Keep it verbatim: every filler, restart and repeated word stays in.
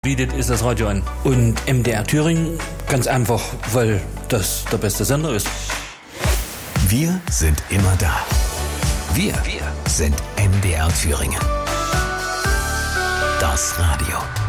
Bietet ist das Radio an. Und M D R Thüringen ganz einfach, weil das der beste Sender ist. Wir sind immer da. Wir, wir sind M D R Thüringen. Das Radio.